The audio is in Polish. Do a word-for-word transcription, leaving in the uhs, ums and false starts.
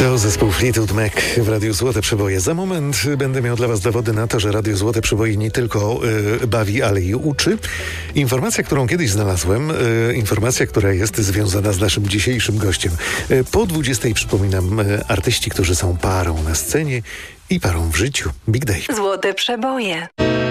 To zespół Fleetwood Mac w Radiu Złote Przeboje. Za moment będę miał dla Was dowody na to, że Radio Złote Przeboje nie tylko y, bawi, ale i uczy. Informacja, którą kiedyś znalazłem, y, informacja, która jest związana z naszym dzisiejszym gościem. Y, po dwudziestej przypominam, y, artyści, którzy są parą na scenie i parą w życiu. Big Day. Złote Przeboje.